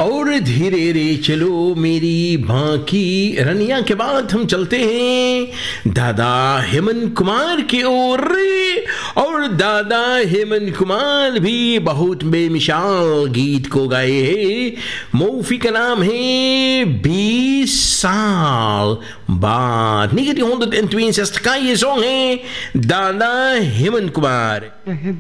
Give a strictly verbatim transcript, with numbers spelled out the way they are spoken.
और धीरे रे चलो मेरी बाकी रनिया के बाद हम चलते हैं दादा हेमंत कुमार की ओर। और दादा हेमंत कुमार भी बहुत बेमिसाल गीत को गाए हैं। मूवी का नाम है बीस साल बाद। negentien honderdtweeënzestig का ये सॉन्ग है दादा हेमंत कुमार।